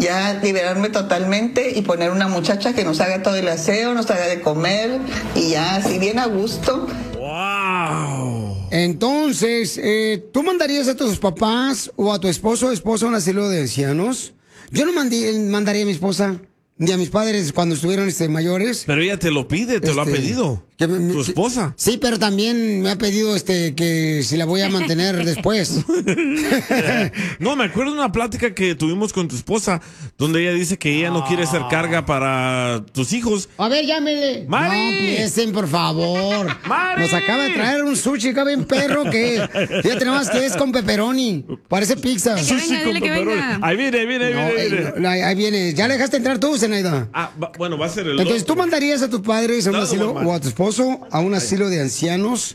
ya liberarme totalmente y poner una muchacha que nos haga todo el aseo, nos haga de comer y ya así bien a gusto. ¡Wow! Entonces, ¿tú mandarías a tus papás o a tu esposo o esposa a un asilo de ancianos? Yo no mandaría a mi esposa ni a mis padres cuando estuvieron mayores. Pero ella te lo pide, te lo ha pedido. Tu esposa. Sí, pero también me ha pedido que si la voy a mantener después. No, me acuerdo de una plática que tuvimos con tu esposa, donde ella dice que ella no quiere ser carga para tus hijos. A ver, llámele. ¡Mari! No empiecen, por favor. ¡Mari! Nos acaba de traer un sushi acá bien perro que fíjate nomás que es con pepperoni. Parece pizza. Que Sushi venga, con dile que pepperoni. venga. Ahí viene. Ahí viene. ¿Ya le dejaste entrar tú, Zenaida? Bueno, va a ser el Entonces, ¿tú otro. mandarías a tus padres a un No, asilo bueno, o a tu esposo a un asilo de ancianos?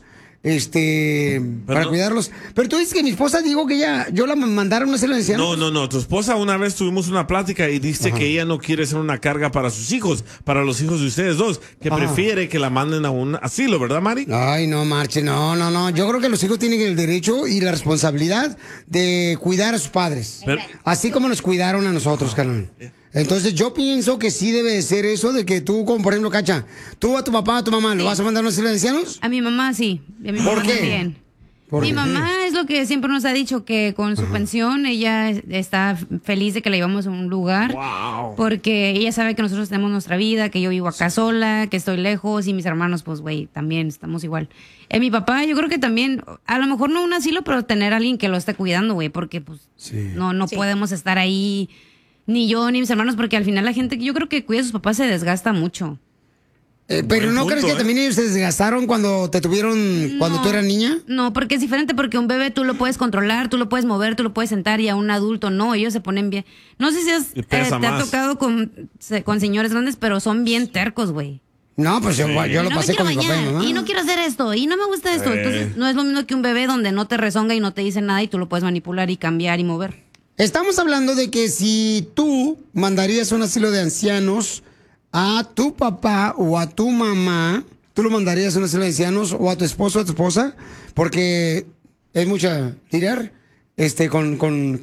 Para no. cuidarlos. Pero tú dices que mi esposa dijo que yo la mandara a un asilo de ancianos. No. Tu esposa una vez tuvimos una plática y dice que ella no quiere ser una carga para sus hijos, para los hijos de ustedes dos, que prefiere que la manden a un asilo, ¿verdad, Mari? Ay, no, Marche, no. Yo creo que los hijos tienen el derecho y la responsabilidad de cuidar a sus padres. Así como nos cuidaron a nosotros, carnal. Entonces yo pienso que sí debe de ser eso de que tú, como por ejemplo, Cacha, tú a tu papá, a tu mamá, ¿lo vas a mandar a un asilo de ancianos? A mi mamá sí, y a mi ¿Por mamá qué? también. ¿Por Mi qué? mamá es lo que siempre nos ha dicho, que con su pensión ella está feliz de que la llevamos a un lugar. Wow. Porque ella sabe que nosotros tenemos nuestra vida, que yo vivo acá sola, que estoy lejos y mis hermanos, pues, güey, también estamos igual. Mi papá, yo creo que también, a lo mejor no un asilo, pero tener a alguien que lo esté cuidando, güey, porque pues no podemos estar ahí, ni yo ni mis hermanos, porque al final la gente, yo creo que cuida a sus papás se desgasta mucho. Pero ¿no crees que también ellos se desgastaron cuando te tuvieron, cuando tú eras niña? No, porque es diferente, porque un bebé tú lo puedes controlar, tú lo puedes mover, tú lo puedes sentar, y a un adulto no, ellos se ponen bien. No sé si te ha tocado con señores grandes, pero son bien tercos, güey. No, pues yo lo No pasé me con mi quiero papá y bañar, mamá. y no quiero hacer esto, y no me gusta esto. Entonces, no es lo mismo que un bebé donde no te rezonga y no te dice nada y tú lo puedes manipular y cambiar y mover. Estamos hablando de que si tú mandarías a un asilo de ancianos a tu papá o a tu mamá, ¿tú lo mandarías a un asilo de ancianos o a tu esposo o a tu esposa? Porque es mucha tirar con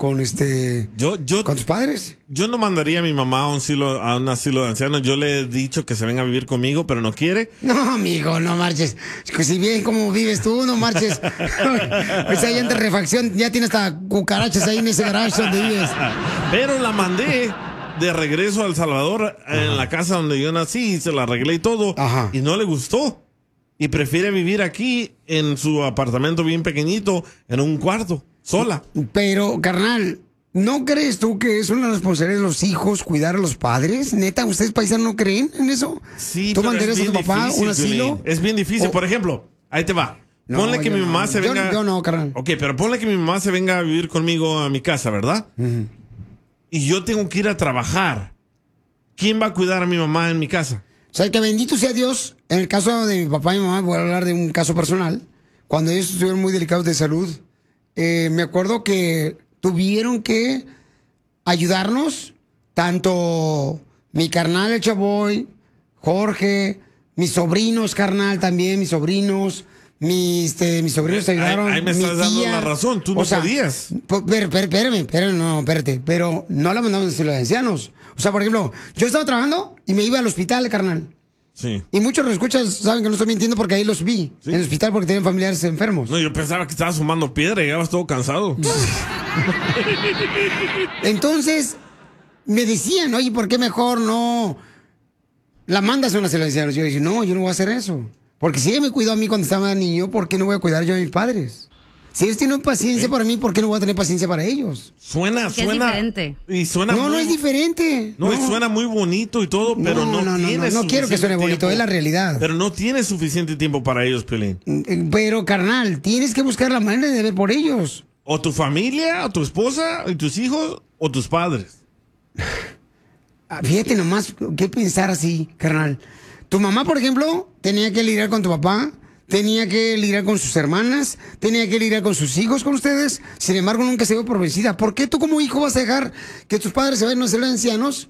tus padres. Yo no mandaría a mi mamá a un asilo de ancianos. Yo le he dicho que se venga a vivir conmigo, pero no quiere. No, amigo, no marches. Si bien como vives tú, no marches. Pues ahí en refacción ya tienes hasta cucarachas ahí en ese garage donde vives. Pero la mandé de regreso a El Salvador, en la casa donde yo nací, y se la arreglé y todo. Y no le gustó. Y prefiere vivir aquí en su apartamento bien pequeñito, en un cuarto, sola. Pero, carnal, ¿no crees tú que es una responsabilidad de los hijos cuidar a los padres? ¿Neta, ustedes paisanos no creen en eso? Sí, ¿Tú pero mandarías es a tu bien papá difícil, un asilo? Piolín. Es bien difícil. Por ejemplo, ahí te va. No, Ponle que yo mi no. mamá se venga... Yo no, carnal. Ok, pero ponle que mi mamá se venga a vivir conmigo a mi casa, ¿verdad? Y yo tengo que ir a trabajar. ¿Quién va a cuidar a mi mamá en mi casa? O sea, que bendito sea Dios. En el caso de mi papá y mi mamá, voy a hablar de un caso personal. Cuando ellos estuvieron muy delicados de salud, me acuerdo que tuvieron que ayudarnos, tanto mi carnal, el Chavoy, Jorge, mis sobrinos, carnal, también, mis sobrinos. Mis sobrinos ayudaron. Ahí me estás dando la razón, tú no podías. Espérate. Pero no la mandamos a asilo de ancianos. O sea, por ejemplo, yo estaba trabajando y me iba al hospital, carnal. Sí. Y muchos los escuchas saben que no estoy mintiendo porque ahí los vi en el hospital porque tenían familiares enfermos. No, yo pensaba que estabas sumando piedra y llegabas todo cansado. Entonces, me decían, oye, ¿por qué mejor no la mandas a una asilo de ancianos? Yo dije, no, yo no voy a hacer eso. Porque si ella me cuidó a mí cuando estaba niño, ¿por qué no voy a cuidar yo a mis padres? Si ellos tienen paciencia para mí, ¿por qué no voy a tener paciencia para ellos? Suena. Es diferente. Y suena No es diferente. No, y suena muy bonito y todo, pero no tiene No quiero que suene bonito, es la realidad. Pero no tiene suficiente tiempo para ellos, Piolín. Pero, carnal, tienes que buscar la manera de ver por ellos. O tu familia, o tu esposa, y tus hijos, o tus padres. Fíjate nomás, ¿qué pensar así, carnal? Tu mamá, por ejemplo, tenía que lidiar con tu papá, tenía que lidiar con sus hermanas, tenía que lidiar con sus hijos, con ustedes. Sin embargo, nunca se dio por vencida. ¿Por qué tú como hijo vas a dejar que tus padres se vayan a ser ancianos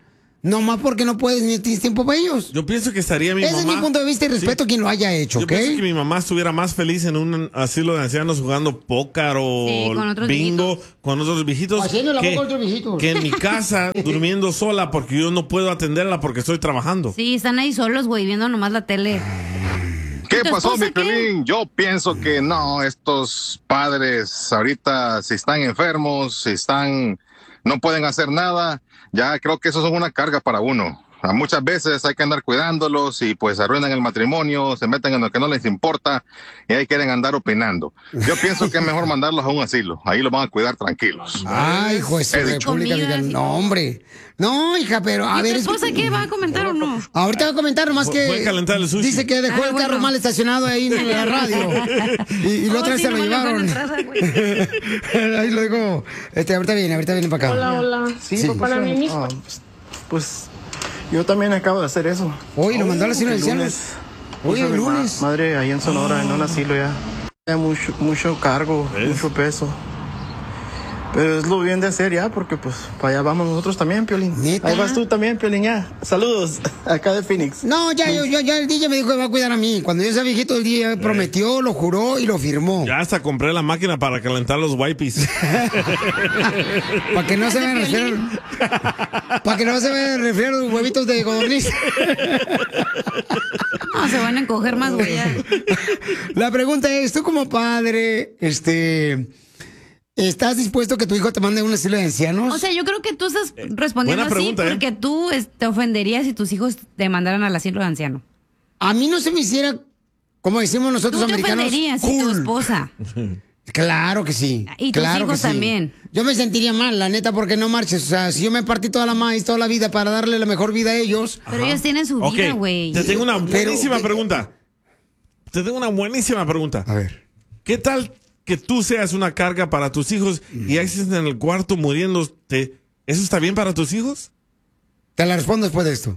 Nomás porque no puedes ni tienes tiempo para ellos. Yo pienso que estaría mi Ese mamá. es mi punto de vista y respeto a quien lo haya hecho, Yo ¿ok? pienso que mi mamá estuviera más feliz en un asilo de ancianos jugando póker o con otros bingo viejitos. con otros viejitos. Haciendo la boca a otros viejitos. Que en mi casa durmiendo sola porque yo no puedo atenderla porque estoy trabajando. Sí, están ahí solos, güey, viendo nomás la tele. ¿Qué ¿Tu pasó, esposa mi qué? Piolín? Yo pienso que no, estos padres ahorita si están enfermos, no pueden hacer nada, ya creo que eso es una carga para uno. Muchas veces hay que andar cuidándolos y pues arruinan el matrimonio, se meten en lo que no les importa y ahí quieren andar opinando. Yo pienso que es mejor mandarlos a un asilo, ahí los van a cuidar tranquilos. Ay, hijo de su República Comidas Dominicana. y No, todo. hombre. No, hija, pero a ¿Y ver. tu es que- esposa qué? ¿Va a comentar o no? Ahorita va a comentar nomás que. Fue a calentar el sushi. Dice que dejó Ah, el carro bueno. mal estacionado ahí en la radio. Y la otra vez Oh, sí, se lo nomás le fue en llevaron. la entrada, güey. Ahí lo digo. Ahorita viene para acá. Hola. Sí. Para mí mismo. Pues yo también acabo de hacer eso. Hoy lo mandó a la asilo de El ancianos. lunes. Hoy Puso el a mi lunes. madre ahí en Sonora, en un asilo ya. Ya mucho cargo, mucho peso. Pero es lo bien de hacer ya, porque pues para allá vamos nosotros también, Piolín. ¿Neta? Ahí vas tú también, Piolín, ya. Saludos, acá de Phoenix. No, ya el DJ me dijo que va a cuidar a mí. Cuando yo sea viejito, el DJ prometió, lo juró y lo firmó. Ya hasta compré la máquina para calentar los wipes. Para que no se vean Para que no se vean resfriar los huevitos de codorniz. No, se van a encoger más, güey. ya. La pregunta es, tú como padre, ¿estás dispuesto que tu hijo te mande a un asilo de ancianos? O sea, yo creo que tú estás respondiendo buena pregunta, así porque tú te ofenderías si tus hijos te mandaran al asilo de anciano. A mí no se me hiciera, como decimos nosotros Tú te americanos, ofenderías si tu cool. esposa. Claro que sí. Y tus claro hijos que sí. también. Yo me sentiría mal, la neta, porque no marches. O sea, si yo me partí toda la maíz, toda la vida para darle la mejor vida a ellos. Pero ellos tienen su Ok, vida, güey. te tengo una Pero- buenísima pregunta. Te tengo una buenísima pregunta. A ver. ¿Qué tal que tú seas una carga para tus hijos y ya estés en el cuarto muriéndote? ¿Eso está bien para tus hijos? Te la respondo después de esto.